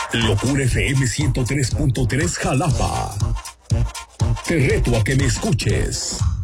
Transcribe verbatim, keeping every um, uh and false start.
Locura F M ciento tres punto tres Jalapa. Te reto a que me escuches.